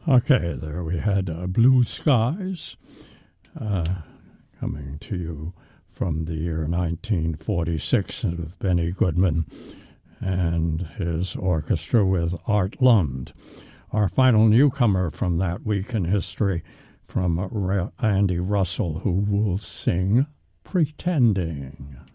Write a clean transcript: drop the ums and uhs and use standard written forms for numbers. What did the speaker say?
Okay, there we had Blue Skies coming to you from the year 1946 with Benny Goodman and his orchestra with Art Lund. Our final newcomer from that week in history from Andy Russell, who will sing Pretending.